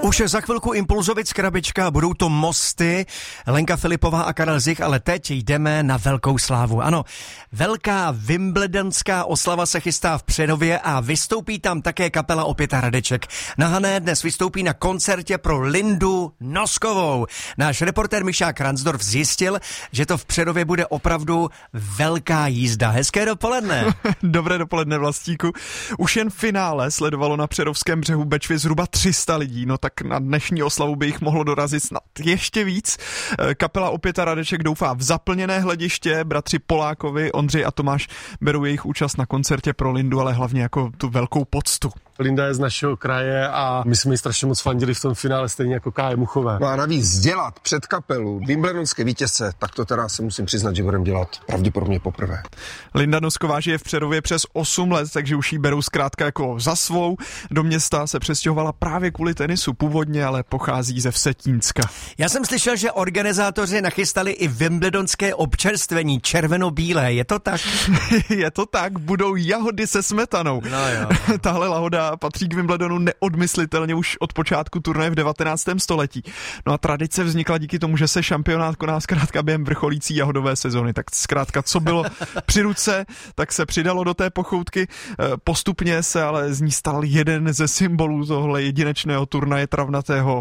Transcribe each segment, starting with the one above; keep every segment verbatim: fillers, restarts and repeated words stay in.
Už za chvilku Impulzovic Krabička, budou to mosty, Lenka Filipová a Karel Zich, ale teď jdeme na velkou slávu. Ano, velká wimbledonská oslava se chystá v Přerově a vystoupí tam také kapela Opěta Radeček. Na Hané dnes vystoupí na koncertě pro Lindu Noskovou. Náš reportér Mišák Ransdorf zjistil, že to v Přerově bude opravdu velká jízda. Hezké dopoledne. Dobré dopoledne, Vlastíku. Už jen finále sledovalo na Přerovském břehu Bečvy zhruba tři sta lidí, no tak na dnešní oslavu by jich mohlo dorazit snad ještě víc. Kapela Opěta Radeček doufá v zaplněné hlediště, bratři Polákovi, Ondřej a Tomáš berou jejich účast na koncertě pro Lindu, ale hlavně jako tu velkou poctu. Linda je z našeho kraje a my jsme ji strašně moc fandili v tom finále, stejně jako Káje Muchové. No a navíc dělat před kapelu wimbledonské vítězce, tak to teda se musím přiznat, že budeme dělat pravděpodobně poprvé. Linda Nosková žije v Přerově přes osm let, takže už ji berou zkrátka jako za svou. Do města se přestěhovala právě kvůli tenisu původně, ale pochází ze Vsetínska. Já jsem slyšel, že organizátoři nachystali i wimbledonské občerstvení červeno-bílé, je to tak? Je to tak, budou jahody se smetanou. No jo. Tahle lahoda patří k Wimbledonu neodmyslitelně už od počátku turnaje v devatenáctém století. No a tradice vznikla díky tomu, že se šampionát koná zkrátka během vrcholící jahodové sezony. Tak zkrátka, co bylo při ruce, tak se přidalo do té pochoutky. Postupně se ale z ní stal jeden ze symbolů tohle jedinečného turnaje travnatého.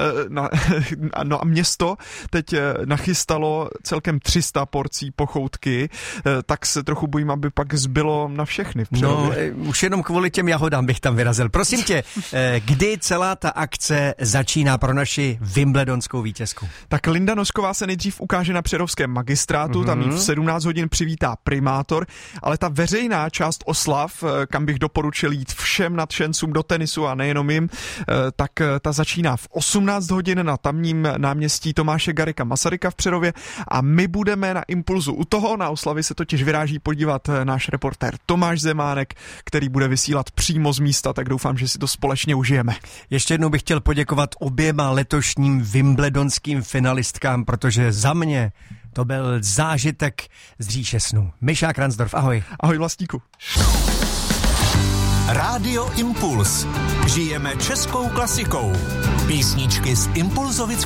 No a město teď nachystalo celkem tři sta porcí pochoutky, tak se trochu bojím, aby pak zbylo na všechny v Přerově. No, už jenom kvůli těm jahodám bych tam vyrazil. Prosím tě, kdy celá ta akce začíná pro naši wimbledonskou vítězku? Tak Linda Nosková se nejdřív ukáže na přerovském magistrátu, mm-hmm. tam jí v sedmnáct hodin přivítá primátor, ale ta veřejná část oslav, kam bych doporučil jít všem nadšencům do tenisu a nejenom jim, tak ta začíná v osmnáct hodin na tamním náměstí Tomáše Garrigua Masaryka v Přerově a my budeme na Impulzu u toho. Na oslavy se totiž vyráží podívat náš reportér Tomáš Zemánek, který bude vysílat přímo z místa, tak doufám, že si to společně užijeme. Ještě jednou bych chtěl poděkovat oběma letošním wimbledonským finalistkám, protože za mě to byl zážitek z říše snů. Mišák Ransdorf, ahoj. Ahoj, Vlastíku. Rádio Impuls. Žijeme českou klasikou. Písničky z Impulzovic